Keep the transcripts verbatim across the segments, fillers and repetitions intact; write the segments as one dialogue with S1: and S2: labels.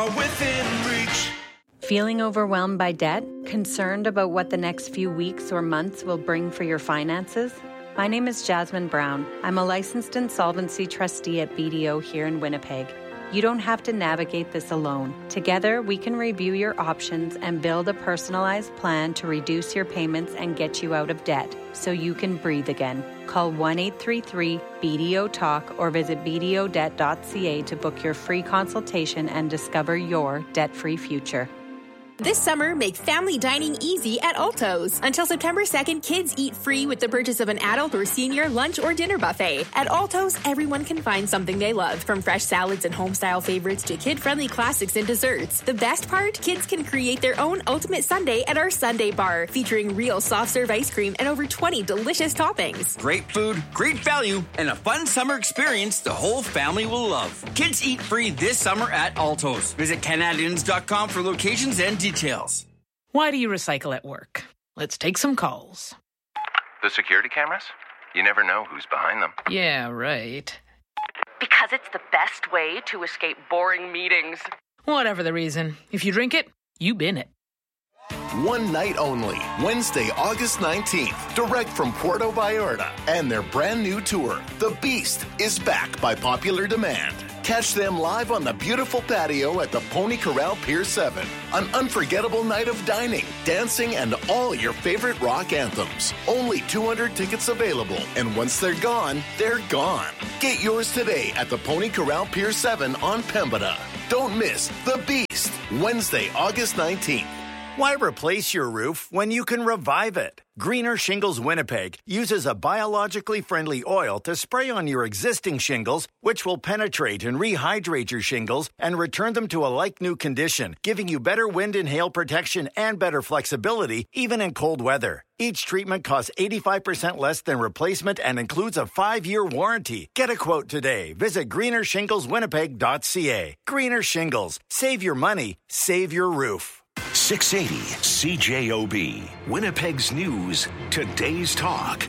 S1: Within reach.
S2: Feeling overwhelmed by debt? Concerned about what the next few weeks or months will bring for your finances? My name is Jasmine Brown. I'm a licensed insolvency trustee at B D O here in Winnipeg. You don't have to navigate this alone. Together, we can review your options and build a personalized plan to reduce your payments and get you out of debt so you can breathe again. Call one eight three three B D O talk or visit b d o debt dot c a to book your free consultation and discover your debt-free future.
S3: This summer, make family dining easy at Alto's. Until September second, kids eat free with the purchase of an adult or senior lunch or dinner buffet. At Alto's, everyone can find something they love, from fresh salads and home-style favorites to kid-friendly classics and desserts. The best part? Kids can create their own ultimate sundae at our Sunday Bar, featuring real soft-serve ice cream and over twenty delicious toppings.
S4: Great food, great value, and a fun summer experience the whole family will love. Kids eat free this summer at Alto's. Visit canadians dot com for locations and details. Details.
S5: Why do you recycle at work? Let's take some calls.
S6: The security cameras? You never know who's behind them.
S5: Yeah, right.
S7: Because it's the best way to escape boring meetings.
S5: Whatever the reason, if you drink it, you bin it.
S8: One night only, Wednesday, August nineteenth, direct from Puerto Vallarta, and their brand new tour, The Beast, is back by popular demand. Catch them live on the beautiful patio at the Pony Corral Pier seven. An unforgettable night of dining, dancing, and all your favorite rock anthems. Only two hundred tickets available, and once they're gone, they're gone. Get yours today at the Pony Corral Pier seven on Pembina. Don't miss The Beast, Wednesday, August nineteenth.
S9: Why replace your roof when you can revive it? Greener Shingles Winnipeg uses a biologically friendly oil to spray on your existing shingles, which will penetrate and rehydrate your shingles and return them to a like-new condition, giving you better wind and hail protection and better flexibility, even in cold weather. Each treatment costs eighty-five percent less than replacement and includes a five-year warranty. Get a quote today. Visit greener shingles winnipeg dot c a. Greener Shingles. Save your money. Save your roof.
S10: six eighty C J O B, Winnipeg's News, Today's Talk.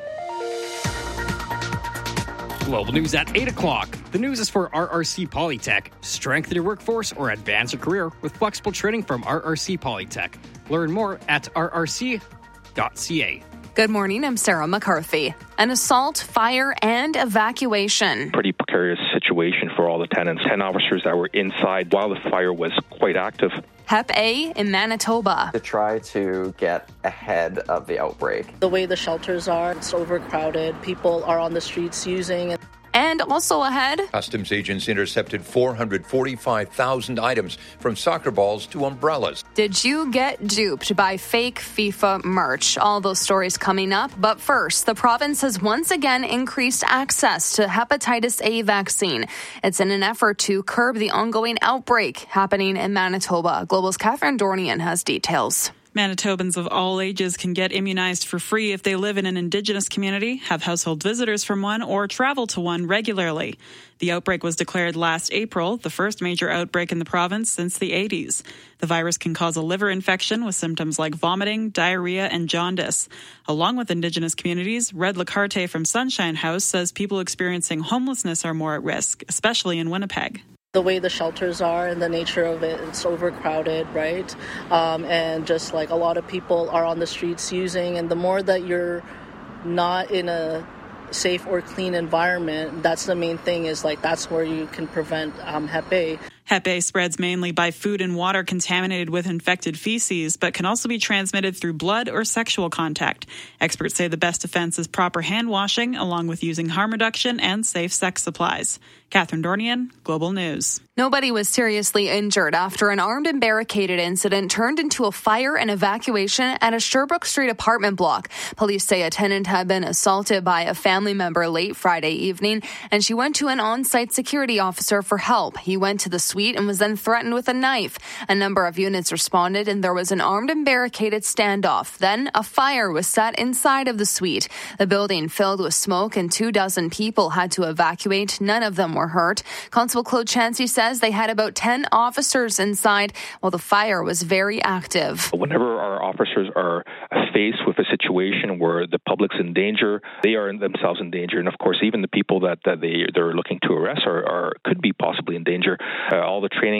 S11: Global News at eight o'clock. The news is for R R C Polytech. Strengthen your workforce or advance your career with flexible training from R R C Polytech. Learn more at r r c dot c a.
S12: Good morning, I'm Sarah McCarthy. An assault, fire, and evacuation.
S13: Pretty precarious situation for all the tenants. Ten officers that were inside while the fire was quite active.
S12: Hep A in Manitoba.
S14: To try to get ahead of the outbreak.
S15: The way the shelters are, it's overcrowded. People are on the streets using it.
S12: And also ahead,
S16: customs agents intercepted four hundred forty-five thousand items from soccer balls to umbrellas.
S12: Did you get duped by fake FIFA merch? All those stories coming up. But first, the province has once again increased access to hepatitis A vaccine. It's in an effort to curb the ongoing outbreak happening in Manitoba. Global's Catherine Dornian has details.
S17: Manitobans of all ages can get immunized for free if they live in an Indigenous community, have household visitors from one, or travel to one regularly. The outbreak was declared last April, the first major outbreak in the province since the eighties. The virus can cause a liver infection with symptoms like vomiting, diarrhea, and jaundice. Along with Indigenous communities, Red Lacarte from Sunshine House says people experiencing homelessness are more at risk, especially in Winnipeg.
S15: The way the shelters are and the nature of it, it's overcrowded, right? Um, and just like a lot of people are on the streets using, and the more that you're not in a safe or clean environment, that's the main thing, is like that's where you can prevent um, Hep A.
S17: Hep A spreads mainly by food and water contaminated with infected feces, but can also be transmitted through blood or sexual contact. Experts say the best defense is proper hand washing, along with using harm reduction and safe sex supplies. Catherine Dornian, Global News.
S12: Nobody was seriously injured after an armed and barricaded incident turned into a fire and evacuation at a Sherbrooke Street apartment block. Police say a tenant had been assaulted by a family member late Friday evening, and she went to an on-site security officer for help. He went to the suite and was then threatened with a knife. A number of units responded, and there was an armed and barricaded standoff. Then a fire was set inside of the suite. The building filled with smoke, and two dozen people had to evacuate. None of them were hurt. Constable Claude Chansey says they had about ten officers inside while the fire was very active.
S13: Whenever our officers are faced with a situation where the public's in danger, they are themselves in danger. And of course, even the people that, that they, they're looking to arrest are, are could be possibly in danger. Uh, all the training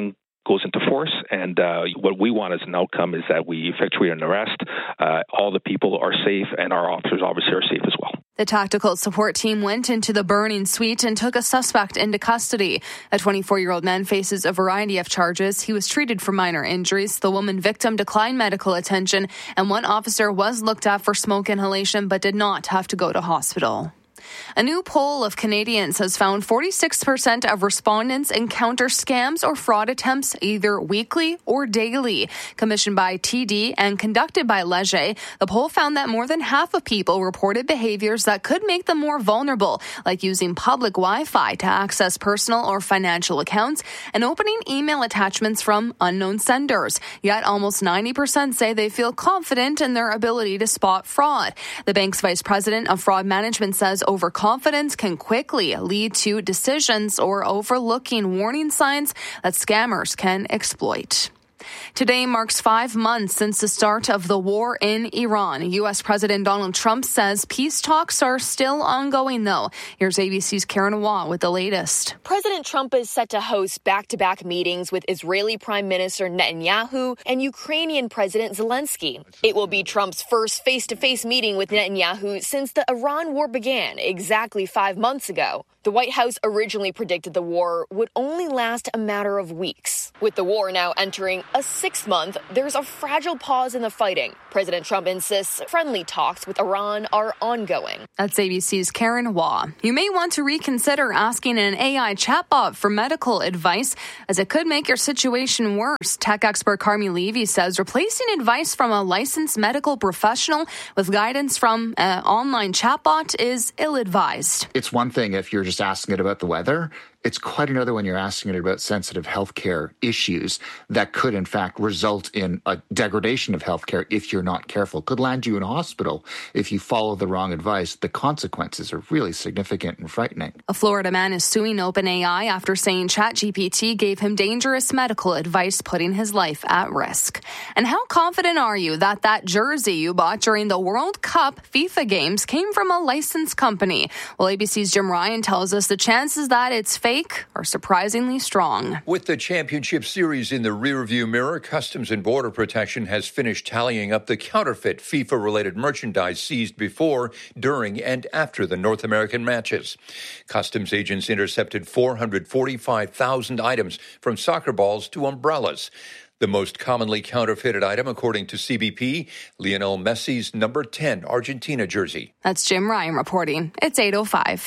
S13: goes into force. And uh, what we want as an outcome is that we effectuate an arrest. Uh, all the people are safe, and our officers obviously are safe as well.
S12: The tactical support team went into the burning suite and took a suspect into custody. A twenty-four-year-old man faces a variety of charges. He was treated for minor injuries. The woman victim declined medical attention, and one officer was looked at for smoke inhalation but did not have to go to hospital. A new poll of Canadians has found forty-six percent of respondents encounter scams or fraud attempts either weekly or daily. Commissioned by T D and conducted by Leger, the poll found that more than half of people reported behaviors that could make them more vulnerable, like using public Wi-Fi to access personal or financial accounts and opening email attachments from unknown senders. Yet almost ninety percent say they feel confident in their ability to spot fraud. The bank's vice president of fraud management says overconfidence can quickly lead to decisions or overlooking warning signs that scammers can exploit. Today marks five months since the start of the war in Iran. U S. President Donald Trump says peace talks are still ongoing, though. Here's A B C's Karen Waugh with the latest.
S1: President Trump is set to host back-to-back meetings with Israeli Prime Minister Netanyahu and Ukrainian President Zelensky. It will be Trump's first face-to-face meeting with Netanyahu since the Iran war began exactly five months ago. The White House originally predicted the war would only last a matter of weeks. With the war now entering a sixth month, there's a fragile pause in the fighting. President Trump insists friendly talks with Iran are ongoing.
S12: That's A B C's Karen Waugh. You may want to reconsider asking an A I chatbot for medical advice, as it could make your situation worse. Tech expert Carmi Levy says replacing advice from a licensed medical professional with guidance from an online chatbot is ill-advised.
S18: It's one thing if you're just asking it about the weather. It's quite another when you're asking it about sensitive healthcare issues that could, in fact, result in a degradation of healthcare if you're not careful. Could land you in a hospital if you follow the wrong advice. The consequences are really significant and frightening.
S12: A Florida man is suing OpenAI after saying ChatGPT gave him dangerous medical advice, putting his life at risk. And how confident are you that that jersey you bought during the World Cup FIFA games came from a licensed company? Well, A B C's Jim Ryan tells us the chances that it's fake are surprisingly strong.
S16: With the championship series in the rearview mirror, Customs and Border Protection has finished tallying up the counterfeit FIFA-related merchandise seized before, during, and after the North American matches. Customs agents intercepted four hundred forty-five thousand items from soccer balls to umbrellas. The most commonly counterfeited item, according to C B P, Lionel Messi's number ten Argentina jersey.
S12: That's Jim Ryan reporting. It's eight oh five.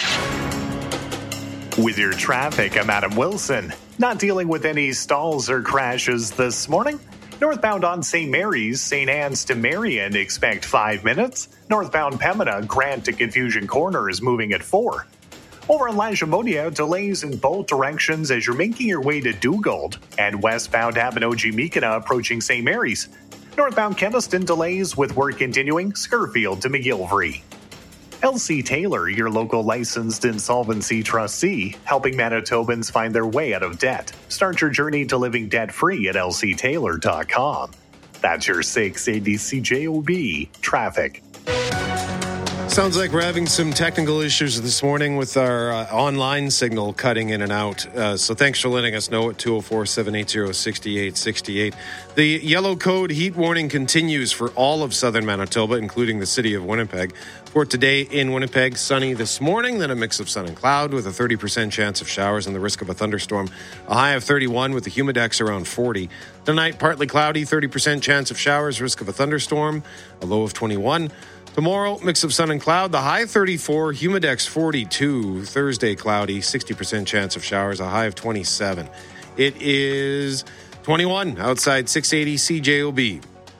S19: With your traffic, I'm Adam Wilson. Not dealing with any stalls or crashes this morning. Northbound on Saint Mary's, Saint Anne's to Marion, expect five minutes. Northbound Pembina, Grant to Confusion Corner is moving at four. Over in Lagimonia, delays in both directions as you're making your way to Dugald. And westbound Abinogi-Mekina approaching Saint Mary's. Northbound Keniston, delays with work continuing, Scurfield to McGillivray. L C Taylor, your local licensed insolvency trustee, helping Manitobans find their way out of debt. Start your journey to living debt-free at L C Taylor dot com. That's your six A B C J O B traffic.
S20: Sounds like we're having some technical issues this morning with our uh, online signal cutting in and out. Uh, so thanks for letting us know at two oh four, seven eight zero, six eight six eight. The yellow code heat warning continues for all of southern Manitoba, including the city of Winnipeg. For today in Winnipeg, sunny this morning, then a mix of sun and cloud with a thirty percent chance of showers and the risk of a thunderstorm. A high of thirty-one with the humidex around forty. Tonight, partly cloudy, thirty percent chance of showers, risk of a thunderstorm, a low of twenty-one. Tomorrow, mix of sun and cloud, the high thirty-four, humidex forty-two. Thursday, cloudy, sixty percent chance of showers, a high of twenty-seven. It is twenty-one outside six eighty C J O B.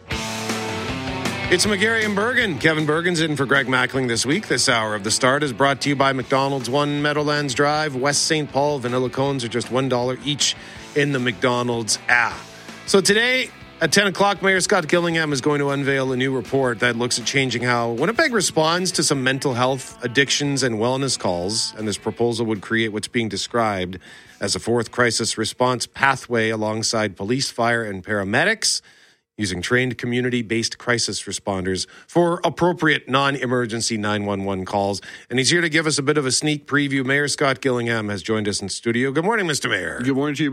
S20: It's McGarry and Bergen. Kevin Bergen's in for Greg Mackling this week. This hour of The Start is brought to you by McDonald's, one Meadowlands Drive, West Saint Paul. Vanilla cones are just one dollar each in the McDonald's app. So today, at ten o'clock, Mayor Scott Gillingham is going to unveil a new report that looks at changing how Winnipeg responds to some mental health, addictions, and wellness calls. And this proposal would create what's being described as a fourth crisis response pathway alongside police, fire, and paramedics, using trained community-based crisis responders for appropriate non-emergency nine one one calls. And he's here to give us a bit of a sneak preview. Mayor Scott Gillingham has joined us in studio. Good morning, Mister Mayor.
S21: Good morning to you both.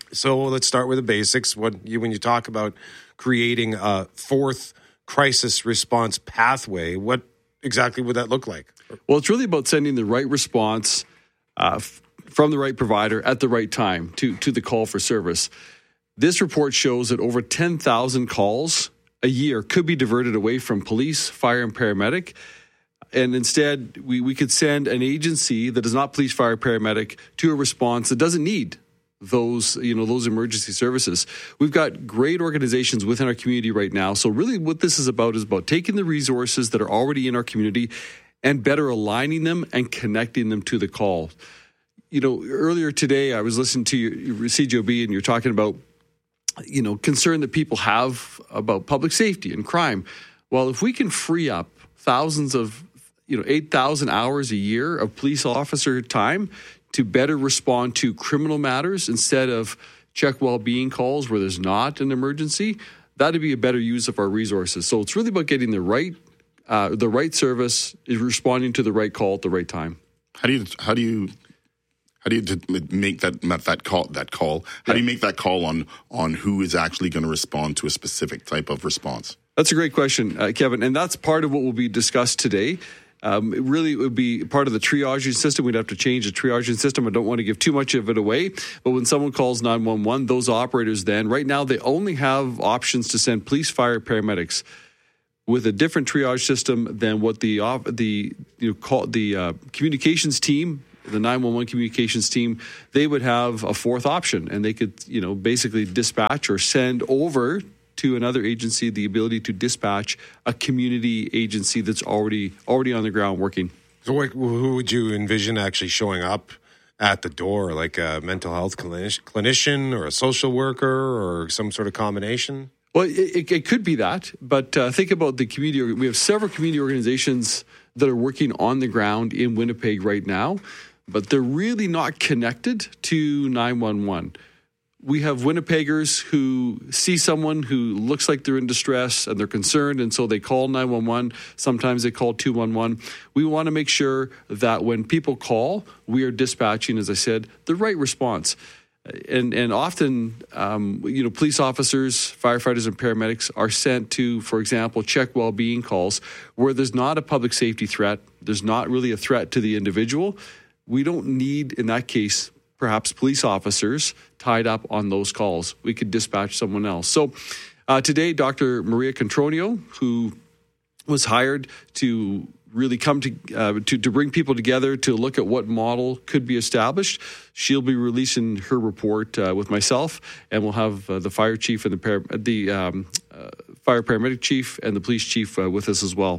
S20: So let's start with the basics. What you, when you talk about creating a fourth crisis response pathway, what exactly would that look like?
S21: Well, it's really about sending the right response uh, f- from the right provider at the right time to, to the call for service. This report shows that over ten thousand calls a year could be diverted away from police, fire, and paramedic. And instead, we, we could send an agency that is not police, fire, paramedic to a response that doesn't need those, you know, those emergency services. We've got great organizations within our community right now. So really what this is about is about taking the resources that are already in our community and better aligning them and connecting them to the call. You know, earlier today, I was listening to your C J O B and you're talking about, you know, concern that people have about public safety and crime. Well, if we can free up thousands of, you know, eight thousand hours a year of police officer time to better respond to criminal matters instead of check well-being calls where there's not an emergency, that'd be a better use of our resources. So it's really about getting the right, uh, the right service, is responding to the right call at the right time.
S22: How do you how do you how do you make that that call that call? How do you make that call on on who is actually going to respond to a specific type of response?
S21: That's a great question, uh, Kevin, and that's part of what will be discussed today. Um, it really would be part of the triaging system. We'd have to change the triaging system. I don't want to give too much of it away. But when someone calls nine one one, those operators then, right now, they only have options to send police, fire, paramedics with a different triage system than what the the you know, call, the uh, communications team, the nine one one communications team, they would have a fourth option. And they could, you know, basically dispatch or send over to another agency the ability to dispatch a community agency that's already already on the ground working.
S20: So what, who would you envision actually showing up at the door, like a mental health clinician or a social worker or some sort of combination?
S21: Well, it, it could be that, but uh, think about the community. We have several community organizations that are working on the ground in Winnipeg right now, but they're really not connected to nine one one. We have Winnipeggers who see someone who looks like they're in distress and they're concerned, and so they call nine one one. Sometimes they call two one one. We want to make sure that when people call, we are dispatching, as I said, the right response. And and often, um, you know, police officers, firefighters, and paramedics are sent to, for example, check well-being calls where there's not a public safety threat. There's not really a threat to the individual. We don't need, in that case, perhaps police officers tied up on those calls. We could dispatch someone else. So uh, today, Doctor Maria Contronio, who was hired to really come to, uh, to to bring people together to look at what model could be established, she'll be releasing her report uh, with myself, and we'll have uh, the fire chief and the par- the um, uh, fire paramedic chief and the police chief uh, with us as well.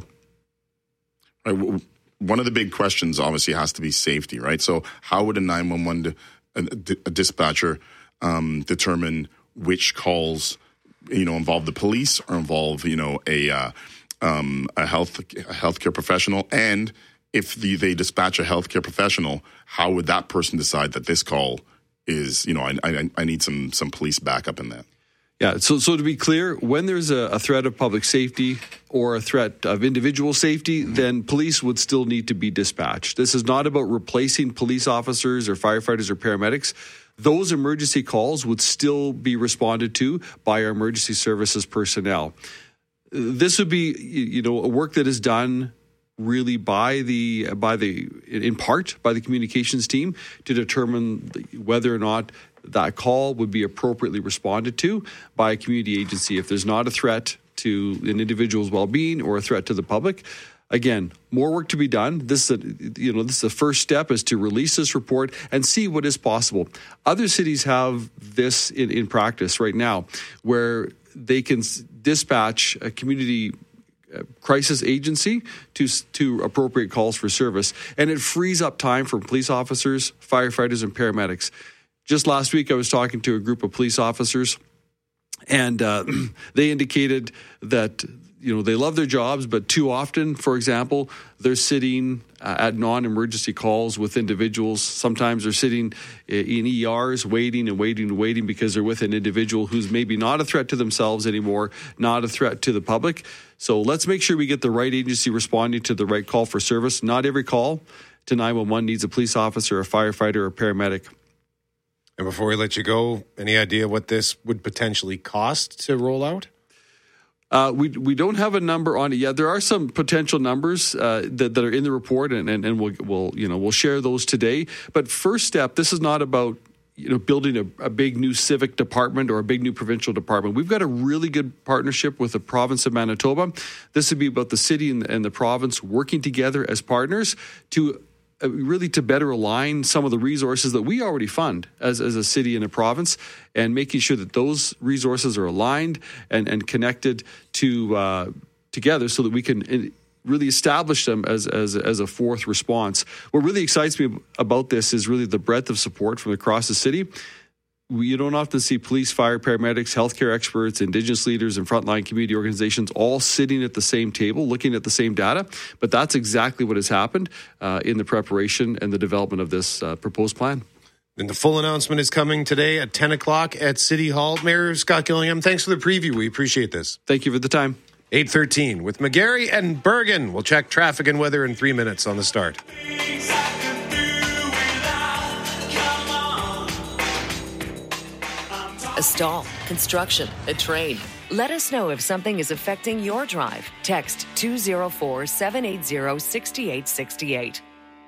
S22: Right. One of the big questions obviously has to be safety, right? So how would a nine one one, a, a dispatcher um, determine which calls, you know, involve the police or involve, you know, a uh, um, a health a healthcare professional? And if the, they dispatch a healthcare professional, how would that person decide that this call is, you know, I, I, I need some some police backup in that?
S21: Yeah, so so to be clear, when there's a, a threat of public safety or a threat of individual safety, mm-hmm. then police would still need to be dispatched. This is not about replacing police officers or firefighters or paramedics. Those emergency calls would still be responded to by our emergency services personnel. This would be, you know, a work that is done really by the by the in part by the communications team to determine whether or not that call would be appropriately responded to by a community agency if there's not a threat to an individual's well-being or a threat to the public. Again, more work to be done. This is a, you know, this is the first step, is to release this report and see what is possible. Other cities have this in, in practice right now, where they can dispatch a community crisis agency to to appropriate calls for service, and it frees up time for police officers, firefighters, and paramedics. Just last week, I was talking to a group of police officers, and uh, they indicated that, you know, they love their jobs, but too often, for example, they're sitting uh, at non-emergency calls with individuals. Sometimes they're sitting in E Rs waiting and waiting and waiting because they're with an individual who's maybe not a threat to themselves anymore, not a threat to the public. So let's make sure we get the right agency responding to the right call for service. Not every call to nine one one needs a police officer, a firefighter, or a paramedic.
S20: And before we let you go, any idea what this would potentially cost to roll out?
S21: Uh, we we don't have a number on it yet. There are some potential numbers uh, that, that are in the report, and, and, and we'll, we'll you know we'll share those today. But first step, this is not about you know building a, a big new civic department or a big new provincial department. We've got a really good partnership with the province of Manitoba. This would be about the city and, and the province working together as partners to uh, really to better align some of the resources that we already fund as, as a city and a province, and making sure that those resources are aligned and, and connected to uh, together so that we can really establish them as, as, as a fourth response. What really excites me about this is really the breadth of support from across the city. We, you don't often see police, fire, paramedics, healthcare experts, Indigenous leaders, and frontline community organizations all sitting at the same table, looking at the same data. But that's exactly what has happened uh, in the preparation and the development of this uh, proposed plan.
S20: And the full announcement is coming today at ten o'clock at City Hall. Mayor Scott Gillingham, thanks for the preview. We appreciate this.
S21: Thank you for the time.
S20: eight thirteen with McGarry and Bergen. We'll check traffic and weather in three minutes on the start.
S2: A stall, construction, a trade. Let us know if something is affecting your drive. Text two oh four, seven eight zero, six eight six eight.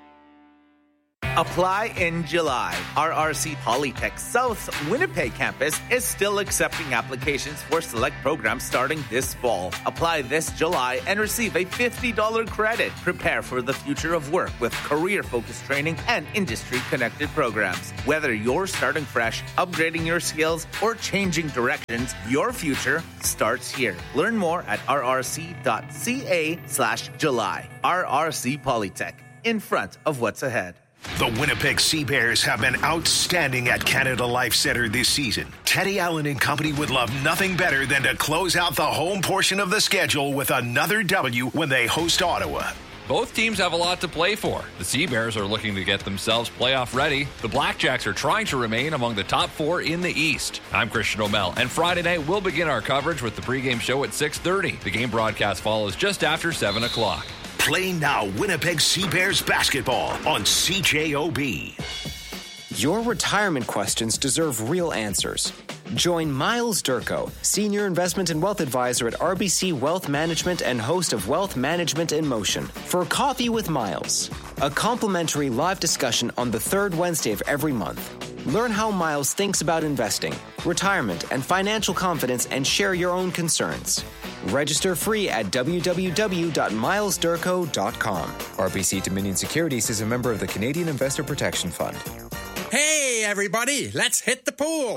S3: Apply in July. R R C Polytech South's Winnipeg campus is still accepting applications for select programs starting this fall. Apply this July and receive a fifty dollars credit. Prepare for the future of work with career-focused training and industry-connected programs. Whether you're starting fresh, upgrading your skills, or changing directions, your future starts here. Learn more at rrc.ca slash July. R R C Polytech, in front of what's ahead.
S10: The Winnipeg Sea Bears have been outstanding at Canada Life Centre this season. Teddy Allen and company would love nothing better than to close out the home portion of the schedule with another W when they host Ottawa.
S23: Both teams have a lot to play for. The Sea Bears are looking to get themselves playoff ready. The Blackjacks are trying to remain among the top four in the East. I'm Christian O'Mell, and Friday night we'll begin our coverage with the pregame show at six thirty. The game broadcast follows just after seven o'clock.
S10: Play now Winnipeg Sea Bears basketball on C J O B.
S24: Your retirement questions deserve real answers. Join Miles Durko, Senior Investment and Wealth Advisor at R B C Wealth Management and host of Wealth Management in Motion, for Coffee with Miles, a complimentary live discussion on the third Wednesday of every month. Learn how Miles thinks about investing, retirement, and financial confidence, and share your own concerns. Register free at w w w dot miles durko dot com.
S25: R B C Dominion Securities is a member of the Canadian Investor Protection Fund.
S26: Hey, everybody, let's hit the pool.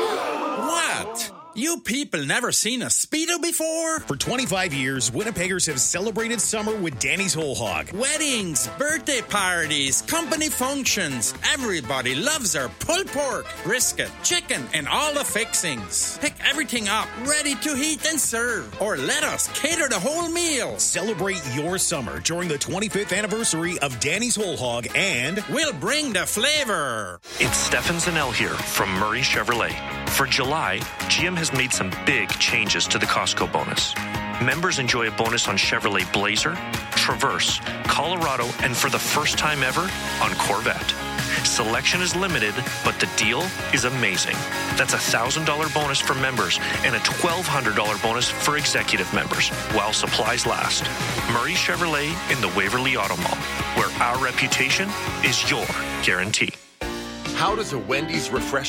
S26: What? You people never seen a Speedo before?
S27: For twenty-five years, Winnipeggers have celebrated summer with Danny's Whole Hog.
S26: Weddings, birthday parties, company functions. Everybody loves our pulled pork, brisket, chicken, and all the fixings. Pick everything up, ready to heat and serve. Or let us cater the whole meal.
S27: Celebrate your summer during the twenty-fifth anniversary of Danny's Whole Hog, and
S26: we'll bring the flavor.
S28: It's Stefan Zanel here from Murray Chevrolet. For July, G M has made some big changes to the Costco bonus. Members enjoy a bonus on Chevrolet Blazer, Traverse, Colorado, and for the first time ever, on Corvette. Selection is limited, but the deal is amazing. That's a one thousand dollars bonus for members and a twelve hundred dollars bonus for executive members while supplies last. Murray Chevrolet in the Waverly Auto Mall, where our reputation is your guarantee.
S29: How does a Wendy's refresh